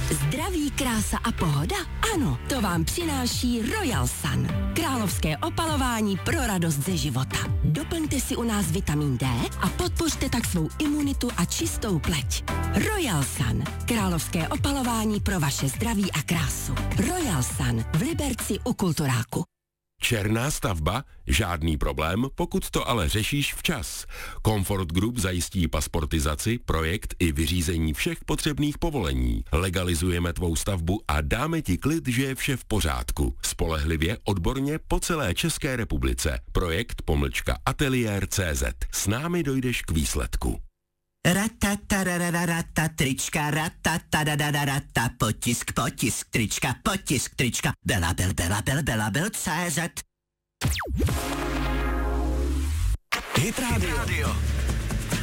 Zdraví, krása a pohoda? Ano, to vám přináší Royal Sun. Královské opalování pro radost ze života. Doplňte si u nás vitamin D a podpořte tak svou imunitu a čistou pleť. Royal Sun. Královské opalování pro vaše zdraví a krásu. Royal Sun v Liberci u Kulturáku. Černá stavba? Žádný problém, pokud to ale řešíš včas. Comfort Group zajistí pasportizaci, projekt i vyřízení všech potřebných povolení. Legalizujeme tvou stavbu a dáme ti klid, že je vše v pořádku. Spolehlivě, odborně po celé České republice. Projekt _ateliér.cz. S námi dojdeš k výsledku. Ratatarararata, trička, ratatadadadadata, potisk, trička, belabel.cz. Hit Radio.